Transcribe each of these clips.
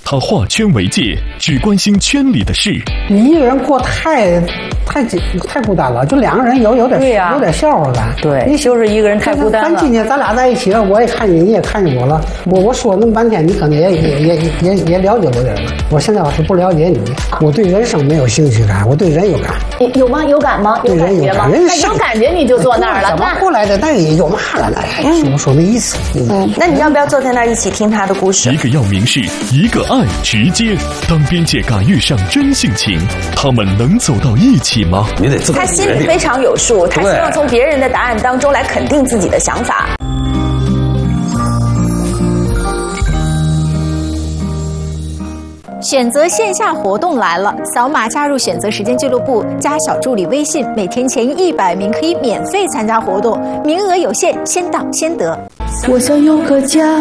他化圈为界，只关心圈里的事。 你一个人过太孤单了，就两个人有点笑话感。 对，你就是一个人太孤单了。 咱今天咱俩在一起了，我也看你，你也看见我了。我说那么半天，你可能也了解我点了。我现在我是不了解你，我对人生没有兴趣感，我对人有感。 有吗？有感吗？ 对人有感。 那有感觉你就坐那儿了。 怎么过来的？那也有嘛了呢？说那意思。 那你要不要坐在那儿一起听他的故事？ 一个要明示，一个爱直接。当边界感遇上真性情，他们能走到一起吗？ 你得自己他心里非常有数，他希望从别人的答案当中来肯定自己的想法。 选择线下活动来了，扫码加入选择时间俱乐部，加小助理微信，每天前100名可以免费参加活动，名额有限，先到先得。 我想有个家，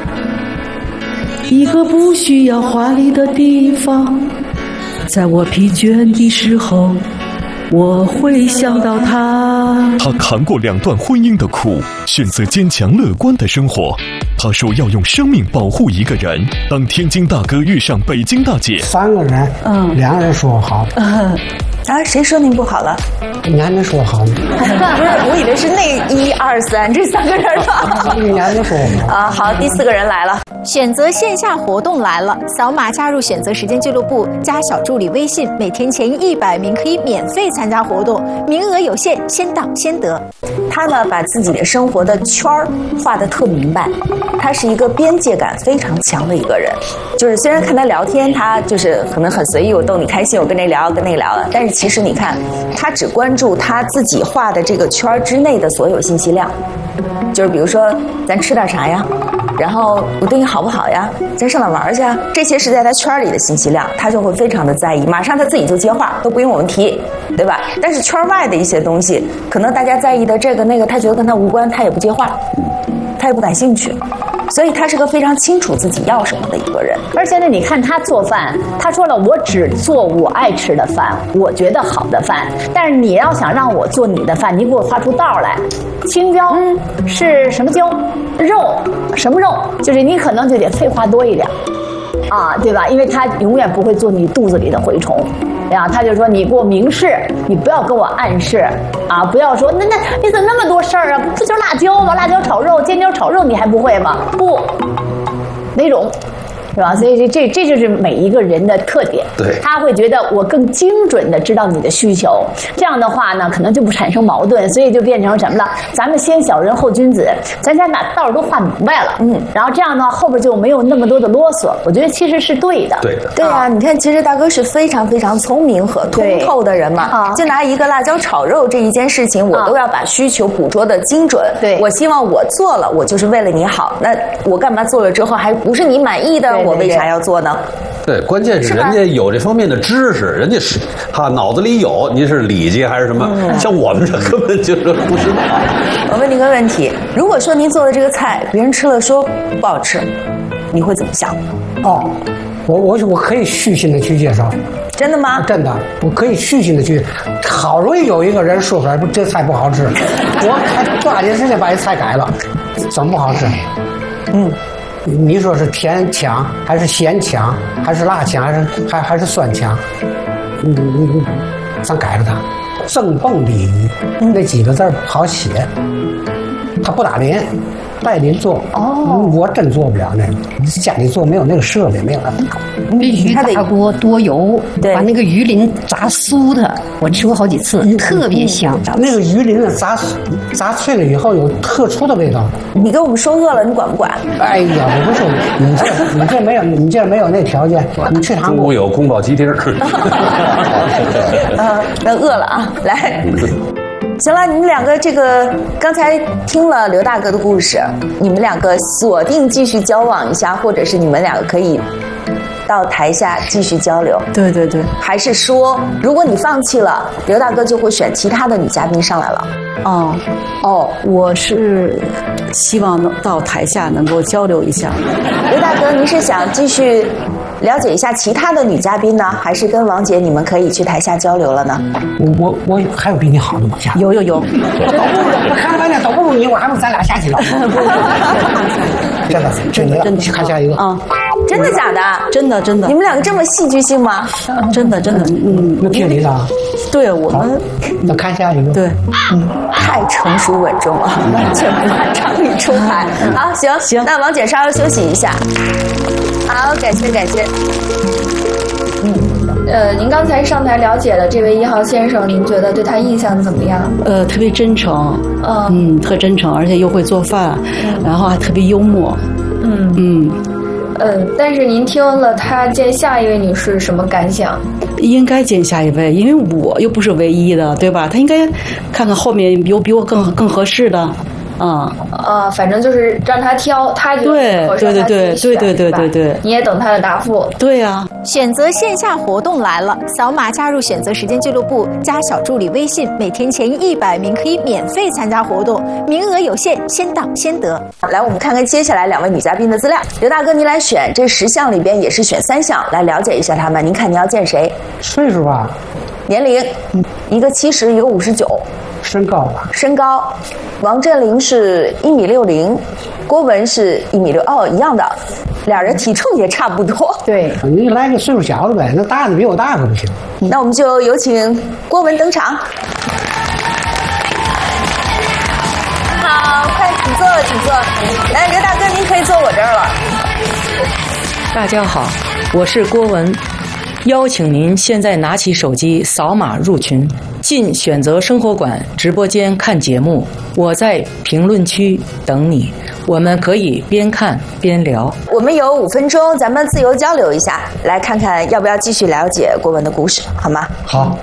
一个不需要华丽的地方，在我疲倦的时候，我会想到他。 他扛过2段婚姻的苦，选择坚强乐观的生活。他说要用生命保护一个人。当天津大哥遇上北京大姐 ，3个人，2人说好。 谁说您不好了？ 你还能说好呢？ 不是，我以为是那1、2、3这3个人了。 你还能说啊？好，第4个人来了。 选择线下活动来了，扫码加入选择时间俱乐部，加小助理微信，每天前100名可以免费参加活动，名额有限，先到先得。 他呢，把自己的生活的圈儿画得特明白，他是一个边界感非常强的一个人。就是虽然看他聊天，他就是可能很随意，我逗你开心，我跟这聊跟那聊了，但是其实你看，他只关注他自己画的这个圈儿之内的所有信息量，就是比如说咱吃点啥呀，然后我对你好不好呀，咱上哪玩去啊，这些是在他圈里的信息量，他就会非常的在意，马上他自己就接话，都不用我们提，对吧？但是圈外的一些东西，可能大家在意的这个那个，他觉得跟他无关，他也不接话，他也不感兴趣。所以他是个非常清楚自己要什么的一个人。 而且呢，你看他做饭，他说了，我只做我爱吃的饭，我觉得好的饭。但是你要想让我做你的饭，你给我画出道来。青椒是什么椒？肉什么肉？就是你可能就得废话多一点，啊，对吧？因为他永远不会做你肚子里的蛔虫。呀，他就说你给我明示，你不要给我暗示啊！不要说那你怎么那么多事儿啊？不就辣椒吗？辣椒炒肉、尖椒炒肉你还不会吗？不，哪种？是吧？所以这就是每一个人的特点。 对， 他会觉得我更精准的知道你的需求，这样的话呢，可能就不产生矛盾，所以就变成什么了？咱们先小人后君子，咱先把道都画明白了，然后这样呢，后边就没有那么多的啰嗦。我觉得其实是对的。 对的， 对啊，你看，其实大哥是非常非常聪明和通透的人嘛。就拿一个辣椒炒肉这一件事情，我都要把需求捕捉的精准。 对， 我希望我做了，我就是为了你好。那我干嘛做了之后还不是你满意的？我为啥要做呢？ 对，关键是人家有这方面的知识，人家是脑子里有，您是礼节还是什么？像我们这根本就是不知道。 我问您个问题，如果说您做的这个菜，别人吃了说不好吃，你会怎么想？ 哦，我可以虚心的去介绍。 真的吗？ 真的，我可以虚心的去。好容易有一个人说出来，这菜不好吃，我还抓紧时间把这菜改了，怎么不好吃？你说是甜强还是咸强还是辣强还是酸强？咱改了它。正蹦鲤鱼那几个字不好写，它不打脸。带您做我真做不了那个，家里做没有那个设备，没有那必须大锅多油，把那个鱼鳞炸酥的，我吃过好几次，特别香。 那个鱼鳞炸脆了以后有特殊的味道。 你跟我们说饿了，你管不管？ 哎呀，我不是你这没有那条件，你去韩国。 中午有宫保鸡丁。 那饿了啊，来。行了，你们两个这个刚才听了刘大哥的故事，你们两个锁定继续交往一下，或者是你们两个可以到台下继续交流。 对对对， 还是说如果你放弃了，刘大哥就会选其他的女嘉宾上来了？ 我是希望到台下能够交流一下。 刘大哥，您是想继续了解一下其他的女嘉宾呢，还是跟王姐你们可以去台下交流了呢？ 我还有比你好的吗？ 有， 我看了半天都不如你，我还不咱俩下去了。真的，看下一个真的假的？ 真的。 你们两个这么戏剧性吗？ 真的。 那听你的。 对我们， 那看下一个。 对， 太成熟稳重了，完全不按常理出牌。好，行，那王姐稍微休息一下。好，感谢。 您刚才上台了解了这位1号先生，您觉得对他印象怎么样？ 特别真诚，特真诚，而且又会做饭，然后还特别幽默， 但是您听了他见下一位女士什么感想？ 应该见下一位，因为我又不是唯一的，对吧？他应该看看后面有比我更合适的。 反正就是让他挑，他觉得合适他自己选，对，你也等他的答复。 对呀。 选择线下活动来了，扫码加入选择时间俱乐部，加小助理微信，每天前100名可以免费参加活动，名额有限，先到先得。 来，我们看看接下来2位女嘉宾的资料。刘大哥，您来选这10项里边也是选3项，来了解一下他们。您看你要见谁？ 岁数吧， 年龄，一个70，一个59。 身高吧， 身高，王振林是1.60米，郭文是1.6米，一样的，俩人体重也差不多。 对， 你来个岁数小的呗，那大的比我大可不行。 那我们就有请郭文登场。好，快请坐。来，刘大哥，您可以坐我这儿了。 大家好，我是郭文。邀请您现在拿起手机扫码入群，进选择生活馆直播间看节目。我在评论区等你，我们可以边看边聊。 我们有5分钟，咱们自由交流一下，来看看要不要继续了解郭文的故事，好吗？ 好。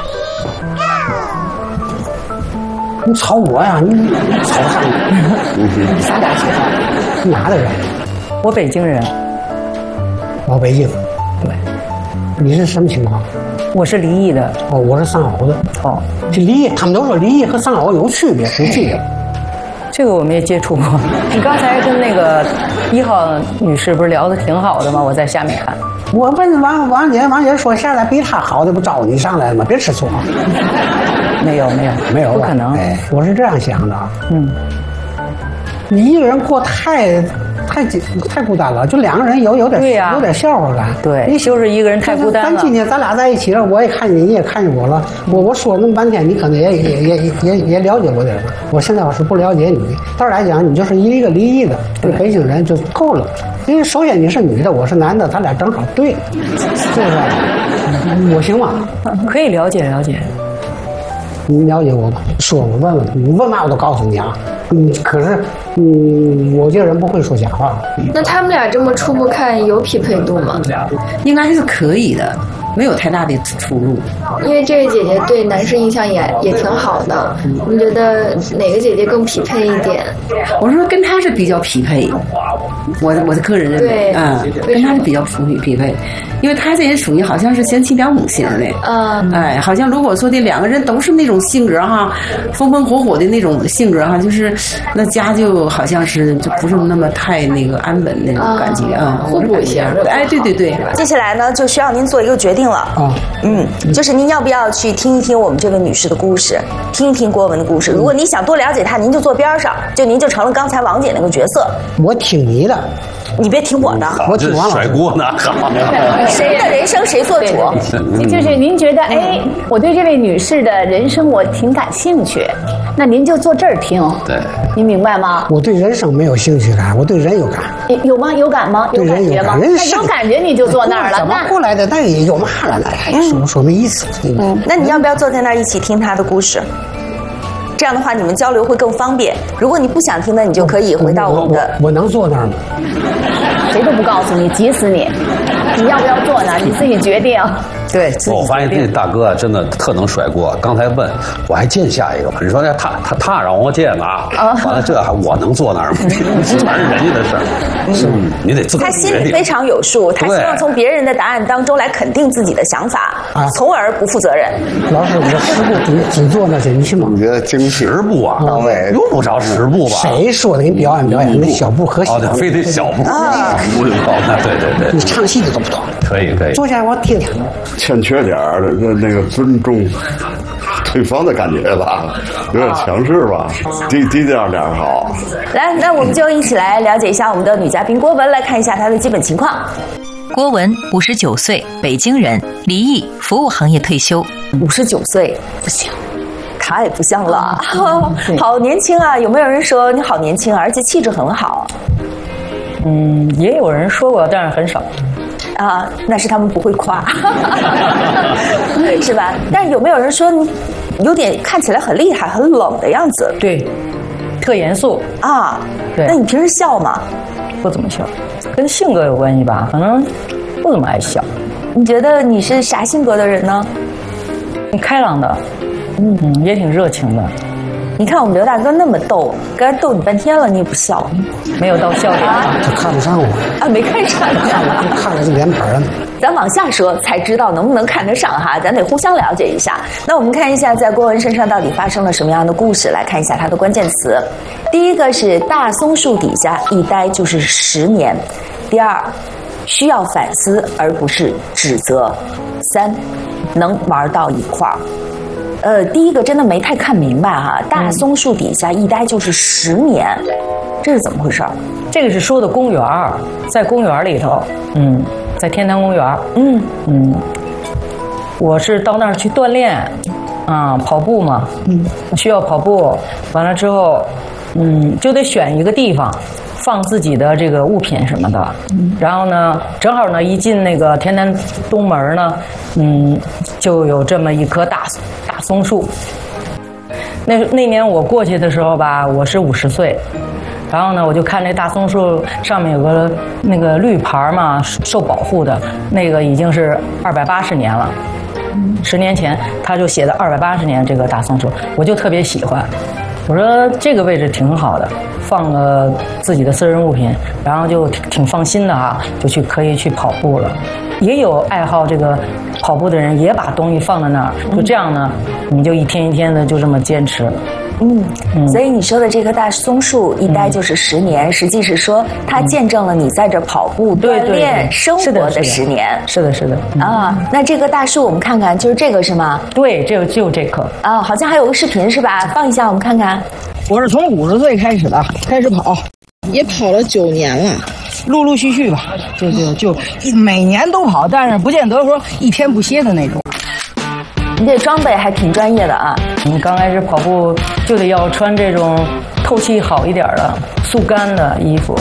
你吵我呀？你吵啥？你啥俩吵？你哪的人？ 我北京人。 老北京。对。你是什么情况？ 我是离异的。 我是丧偶的。这离异，他们都说离异和丧偶有区别，有区别。 这个我没接触过。你刚才跟那个1号女士不是聊得挺好的吗？我在下面看。 我问王姐说，现在比她好的不招你上来了吗？别吃醋。 没有，不可能。 我是这样想的。你一个人过太孤单了，就2个人有点笑话感。 对，你就是一个人太孤单了。 咱今天咱俩在一起了，我也看见你，也看见我了。我说了那么半天，你可能也了解我点了。我现在我是不了解你，当然来讲，你就是一个离异的北京人就够了。因为首先你是女的，我是男的，咱俩正好对，是不是？我行吗？ 可以了解。 你了解我吧？说我问，你问嘛我都告诉你啊。可是，我这个人不会说假话。 那他们俩这么初步看有匹配度吗？ 应该是可以的，没有太大的出入。 因为这位姐姐对男士印象也挺好的，你觉得哪个姐姐更匹配一点？ 我说跟她是比较匹配，我的个人认为，跟她是比较匹配，因为她这人属于好像是贤妻良母型的，好像如果说这2个人都是那种性格哈，风风火火的那种性格哈，就是那家就好像是就不是那么太那个安稳那种感觉互补一下。 对。 接下来呢，就需要您做一个决定了。就是您要不要去听一听我们这位女士的故事，听一听郭文的故事。如果你想多了解她，您就坐边上，您就成了刚才王姐那个角色。 我听你的。 你别听我的， 我听完了。 甩锅呢？ 谁的人生谁做主？ 就是您觉得，我对这位女士的人生我挺感兴趣，那您就坐这儿听。 对， 您明白吗？ 我对人生没有兴趣感，我对人有感。 有吗？有感吗？ 对人有感。 那有感觉你就坐那儿了。 怎么过来的？那也有嘛了？那说没意思。 那你要不要坐在那儿一起听她的故事？这样的话，你们交流会更方便。如果你不想听的，你就可以回到我们的。 我能坐那儿吗？ 谁都不告诉你，急死你！你要不要坐那儿？你自己决定。 对， 我发现这大哥真的特能甩锅。刚才问我还见下一个吗？你说那他让我见啊，完了这还我能坐那儿吗？全是人家的事儿，你得自己决定。 他心里非常有数，他希望从别人的答案当中来肯定自己的想法，从而不负责任。 老师，我10步只做那些，你信吗？ 你觉得精10 步啊？用不着10步吧？ 谁说的？给你表演那小步和小步， 非得小步啊！对， 你唱戏的都不懂。 可以。 坐下，我听听。 欠缺点的那个尊重对方的感觉吧，有点强势吧，低调点好。 来，那我们就一起来了解一下我们的女嘉宾郭雯，来看一下她的基本情况。 郭雯59岁，北京人，离异，服务行业退休。 59岁不行，太不像了，好年轻啊！有没有人说你好年轻，而且气质很好？ 也有人说过，但是很少。 啊，那是他们不会夸，是吧？但是有没有人说你有点看起来很厉害、很冷的样子？ 对，特严肃啊。 对， 那你平时笑吗？ 不怎么笑，跟性格有关系吧？可能不怎么爱笑。 你觉得你是啥性格的人呢？ 挺开朗的，也挺热情的。 你看我们刘大哥那么逗，刚才逗你半天了，你也不笑， 没有到笑点， 就看不上我啊，没看上， 看了这脸盆呢。 咱往下说才知道能不能看得上哈，咱得互相了解一下。那我们看一下在郭雯身上到底发生了什么样的故事，来看一下她的关键词。第一个是大松树底下一待就是10年，第二需要反思而不是指责，三能玩到一块儿。第一个真的没太看明白哈，大松树底下一待就是10年，这是怎么回事？ 这个是说的公园，在公园里头，在天坛公园，我是到那儿去锻炼，跑步嘛，需要跑步，完了之后，就得选一个地方放自己的这个物品什么的，然后呢，正好呢一进那个天坛东门呢，就有这么一棵大松树。那年我过去的时候吧，我是50岁，然后呢，我就看那大松树上面有个那个绿牌嘛，受保护的那个已经是280年了。10年前他就写的280年这个大松树，我就特别喜欢。我说这个位置挺好的，放个自己的私人物品，然后就挺放心的哈，就可以去跑步了。也有爱好这个跑步的人也把东西放在那儿，就这样呢，你就一天一天的就这么坚持。 所以你说的这棵大松树一待就是10年，实际是说它见证了你在这跑步、锻炼、生活的10年。 是的，是的。 啊，那这棵大树我们看看，就是这个是吗？ 对，就这棵。 啊，好像还有个视频是吧？放一下我们看看。 我是从50岁开始跑，也跑了9年了，陆陆续续吧，就每年都跑，但是不见得说一天不歇的那种。 你这装备还挺专业的啊！ 你刚开始跑步就得要穿这种透气好一点的速干的衣服。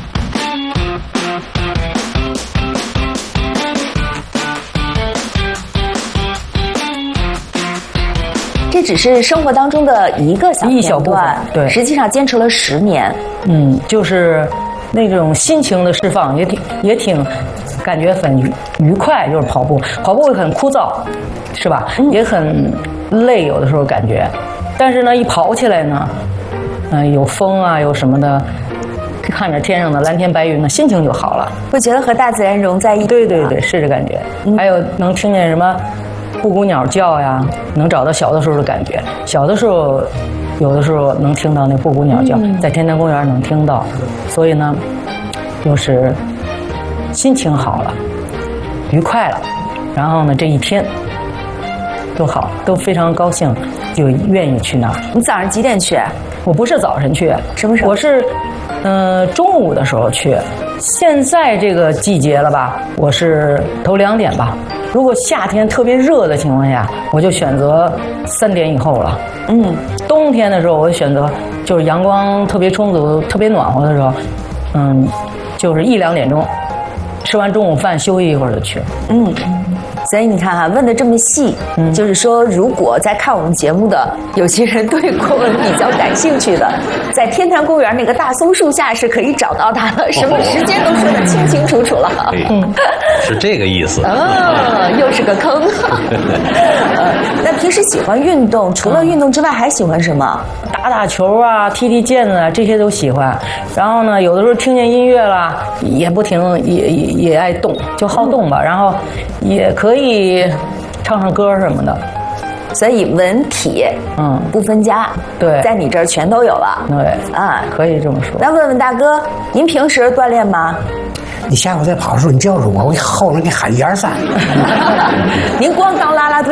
这只是生活当中的一个小部分，对， 实际上坚持了10年。 就是那种心情的释放，也挺感觉很愉快，就是跑步会很枯燥，是吧？也很累，有的时候感觉，但是呢，一跑起来呢，有风啊，有什么的，看着天上的蓝天白云呢，心情就好了， 会觉得和大自然融在一起。 对，是这感觉。还有能听见什么布谷鸟叫呀，能找到小的时候的感觉。小的时候，有的时候能听到那布谷鸟叫，在天坛公园能听到，所以呢，就是心情好了，愉快了，然后呢，这一天都好，都非常高兴，就愿意去那儿。 你早上几点去？ 我不是早晨去， 什么时候？ 我是中午的时候去。现在这个季节了吧，我是头2点吧。如果夏天特别热的情况下，我就选择3点以后了。冬天的时候，我选择就是阳光特别充足、特别暖和的时候，就是1、2点钟，吃完中午饭休息一会儿就去。 所以你看哈，问的这么细，就是说，如果在看我们节目的有些人对郭雯比较感兴趣的，在天坛公园那个大松树下是可以找到他的，什么时间都说得清清楚楚了。 是这个意思。 又是个坑。那平时喜欢运动，除了运动之外还喜欢什么？ 打球啊，踢毽子啊，这些都喜欢。然后呢，有的时候听见音乐啦，也不停，也爱动，就好动吧。然后也可以唱歌什么的。 所以文体不分家， 对， 在你这儿全都有了。 对啊， 可以这么说。 那问问大哥，您平时锻炼吗？ 你下回再跑的时候，你叫着我，我后面给你喊1、2、3。 您光当啦啦队啊？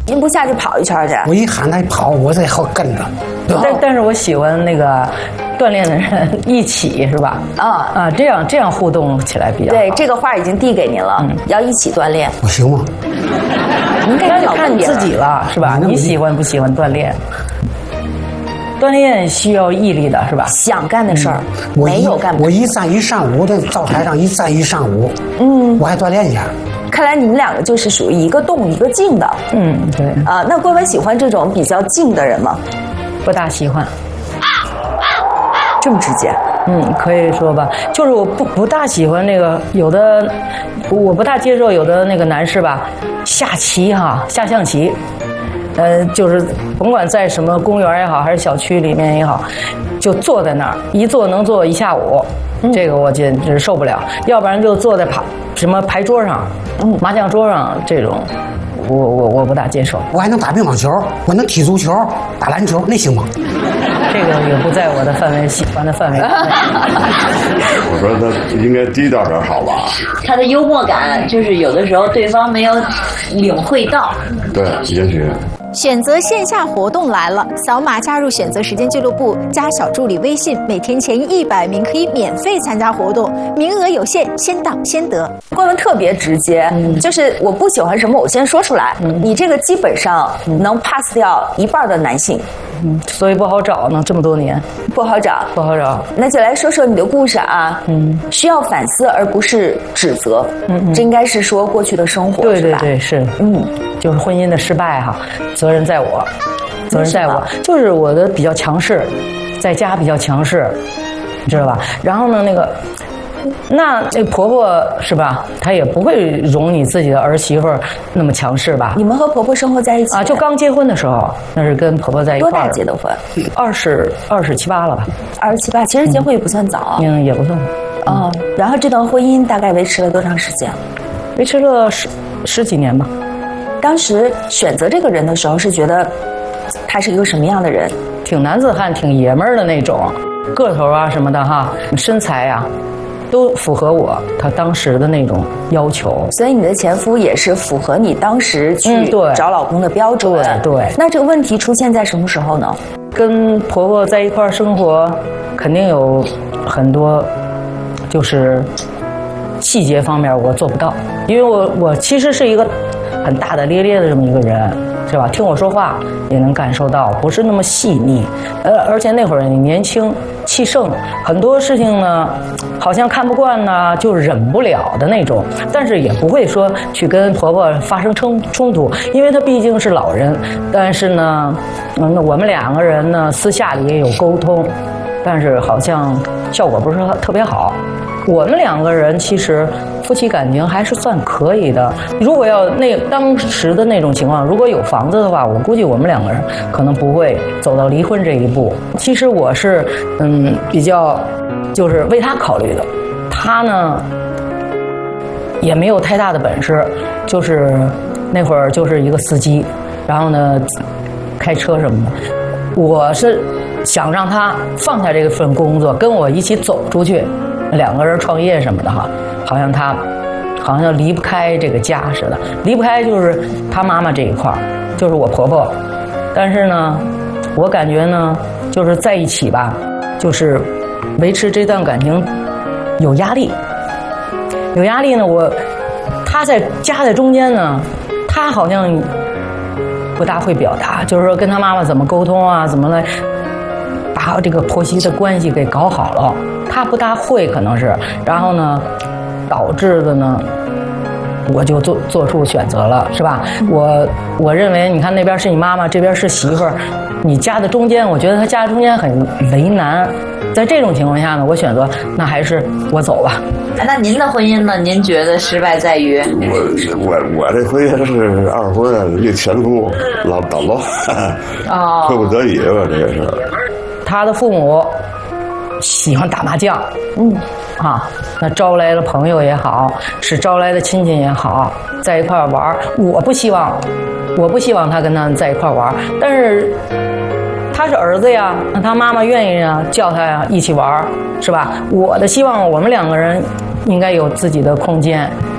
您不下去跑一圈去？ 我一喊他跑，我在后跟着。 但是我喜欢那个锻炼的人一起，是吧？这样互动起来比较好。 对，这个话已经递给您了，要一起锻炼。 我行吗？ 您那就看你自己了，是吧？你喜欢不喜欢锻炼？锻炼需要毅力的，是吧？ 想干的事儿，没有干不。 我一站一上午在灶台上一站一上午，我还锻炼一下。 看来你们两个就是属于一个动一个静的。 对。 那郭文喜欢这种比较静的人吗？ 不大喜欢。 这么直接？ 可以说吧，就是我不大喜欢那个有的，我不大接受有的那个男士吧，下象棋。就是甭管在什么公园也好，还是小区里面也好，就坐在那儿，一坐能坐一下午，这个我简直受不了。要不然就坐在什么牌桌上，麻将桌上这种，我不大接受。 我还能打乒乓球，我能踢足球、打篮球，那行吗？ 这个也不在我的喜欢的范围。 我说他应该低调点好吧？ 他的幽默感就是有的时候对方没有领会到。 对，也许。 选择线下活动来了，扫码加入选择时间俱乐部，加小助理微信，每天前100名可以免费参加活动，名额有限，先到先得。 郭文特别直接，就是我不喜欢什么，我先说出来。你这个基本上能 pass 掉一半的男性。 所以不好找呢，这么多年不好找。那就来说说你的故事啊。需要反思而不是指责。这应该是说过去的生活， 对，是。就是婚姻的失败责任在我，就是我的比较强势，在家比较强势，你知道吧？然后呢，那婆婆是吧？她也不会容你自己的儿媳妇那么强势吧？ 你们和婆婆生活在一起就刚结婚的时候，那是跟婆婆在一块儿。 多大结的婚 ？27、8了吧 ？27、8，其实结婚也不算早。 也不算。 然后这段婚姻大概维持了多长时间？ 维持了十几年吧。 当时选择这个人的时候，是觉得他是一个什么样的人？ 挺男子汉，挺爷们儿的那种，个头什么的身材都符合他当时的那种要求。 所以你的前夫也是符合你当时去找老公的标准。 对。 那这个问题出现在什么时候呢？ 跟婆婆在一块儿生活，肯定有很多就是细节方面我做不到，因为我其实是一个很大大咧咧的这么一个人，是吧？听我说话也能感受到不是那么细腻，而且那会儿你年轻气盛，很多事情呢好像看不惯呢就忍不了的那种，但是也不会说去跟婆婆发生冲突，因为她毕竟是老人。但是呢，我们两个人呢私下里也有沟通，但是好像效果不是特别好。我们两个人其实夫妻感情还是算可以的。如果要当时的那种情况，如果有房子的话，我估计我们两个人可能不会走到离婚这一步。其实我是比较就是为他考虑的，他呢也没有太大的本事，就是那会儿就是一个司机，然后呢开车什么的。我是想让他放下这份工作，跟我一起走出去。两个人创业什么的好像他好像离不开这个家似的，离不开就是他妈妈这一块，就是我婆婆。但是呢，我感觉呢，就是在一起吧，就是维持这段感情有压力。有压力呢，他夹在中间呢，他好像不大会表达，就是说跟他妈妈怎么沟通怎么来把这个婆媳的关系给搞好了。他不大会，可能是，然后呢，导致的呢，我就做出选择了，是吧？我认为，你看那边是你妈妈，这边是媳妇儿，你夹在中间，我觉得他夹在中间很为难。在这种情况下呢，我选择那还是我走吧。 那您的婚姻呢？您觉得失败在于？ 我这婚姻是二婚，这前夫老捣乱，迫不得已吧，这也是。 他的父母喜欢打麻将，那招来了朋友也好，是招来的亲戚也好，在一块玩。我不希望他跟他们在一块玩，但是他是儿子呀，那他妈妈愿意叫他一起玩，是吧？我的希望，我们两个人应该有自己的空间，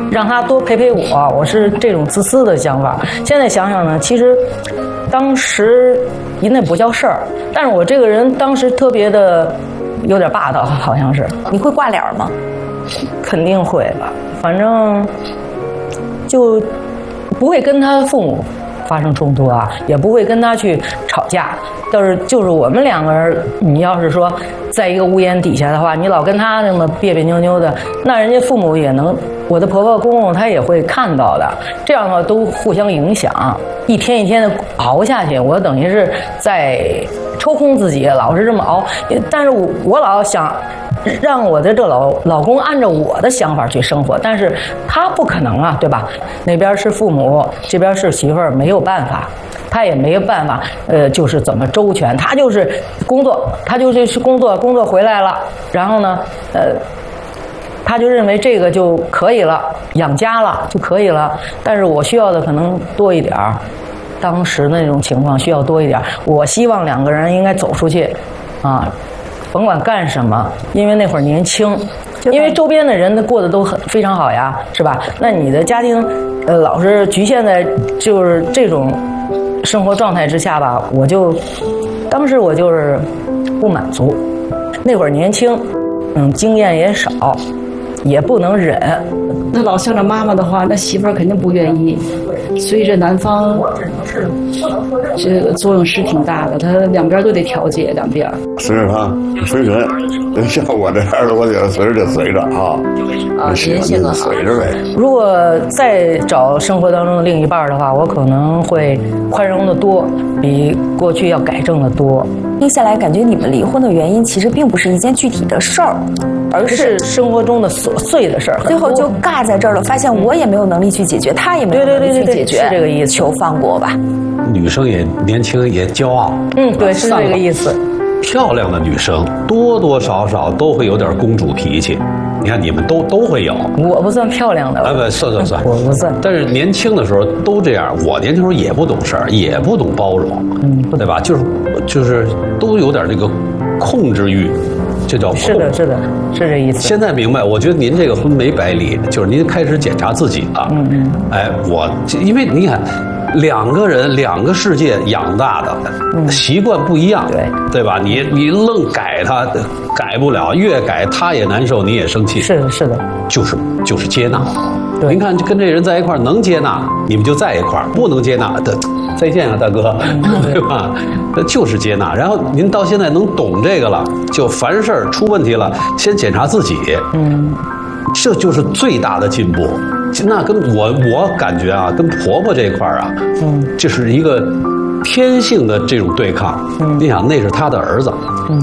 让他多陪陪我，我是这种自私的想法。现在想想呢，其实当时那不叫事儿，但是我这个人当时特别的有点霸道，好像是。 你会挂脸吗？ 肯定会吧，反正就不会跟他父母发生冲突啊，也不会跟他去吵架。但是就是我们两个人，你要是说在一个屋檐底下的话，你老跟他那么别别扭扭的，那人家父母也能，我的婆婆公公他也会看到的。这样的话都互相影响，一天一天的熬下去，我等于是在抽空自己，老是这么熬。但是我老想让我的这老公按照我的想法去生活，但是他不可能啊，对吧？那边是父母，这边是媳妇儿，没有办法。他也没有办法，就是怎么周全，他就是工作，他就是工作回来了，然后呢，他就认为这个就可以了，养家了就可以了。但是我需要的可能多一点儿，当时那种情况需要多一点儿。我希望两个人应该走出去，啊，甭管干什么，因为那会儿年轻，因为周边的人过得都非常好呀，是吧？那你的家庭，老是局限在就是这种生活状态之下吧，当时我就是不满足。那会儿年轻，经验也少，也不能忍。 那老向着妈妈的话，那媳妇儿肯定不愿意。所以这男方这个作用是挺大的，他两边都得调节，两边。 随着他，随人，像我这样的，我觉得随着就随着啊， 人性啊， 随着呗。 如果再找生活当中的另一半的话，我可能会宽容的多，比过去要改正的多。 听下来，感觉你们离婚的原因其实并不是一件具体的事儿，而是生活中的琐碎的事儿， 最后就尬在这儿了。发现我也没有能力去解决，他也没有能力去解决， 是这个意思。 求放过吧。 女生也年轻，也骄傲。 对，是这个意思。 漂亮的女生多多少少都会有点公主脾气，你看你们都会有。 我不算漂亮的。 不算， 我不算。 但是年轻的时候都这样，我年轻时候也不懂事儿，也不懂包容，对吧？就是都有点这个控制欲。这叫是的，是这意思。 现在明白，我觉得您这个婚没白离，就是您开始检查自己了。因为你看，两个人两个世界养大的，习惯不一样，对吧？你愣改他，改不了，越改他也难受，你也生气。 是的， 就是接纳。您看跟这人在一块儿能接纳，你们就在一块儿；不能接纳的，再见啊，大哥，对吧？就是接纳。然后您到现在能懂这个了，就凡事出问题了，先检查自己。这就是最大的进步。那跟我感觉啊，跟婆婆这一块儿啊，这是一个天性的这种对抗。你想，那是她的儿子。